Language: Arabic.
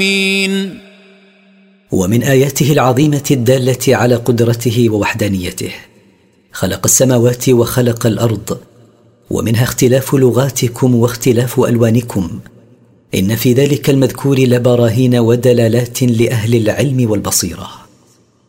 ومن آياته العظيمة الدالة على قدرته ووحدانيته خلق السماوات وخلق الأرض، ومنها اختلاف لغاتكم واختلاف ألوانكم، إن في ذلك المذكور لبراهين ودلالات لأهل العلم والبصيرة.